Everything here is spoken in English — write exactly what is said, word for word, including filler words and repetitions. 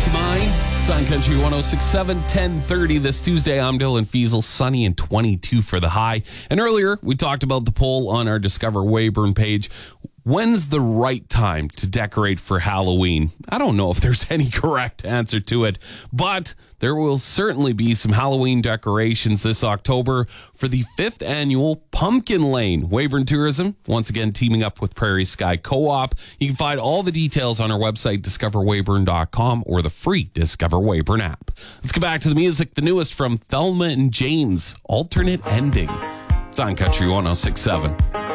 Am I? It's on Country one oh six point seven, ten thirty this Tuesday. I'm Dylan Fiesel, sunny and twenty-two for the high. And earlier, we talked about the poll on our Discover Weyburn page. When's the right time to decorate for Halloween? I don't know if there's any correct answer to it, but there will certainly be some Halloween decorations this October for the fifth annual Pumpkin Lane. Weyburn Tourism, once again teaming up with Prairie Sky Co-op. You can find all the details on our website, discover weyburn dot com, or the free Discover Weyburn app. Let's get back to the music. The newest from Thelma and James, Alternate Ending. It's on Country one oh six point seven.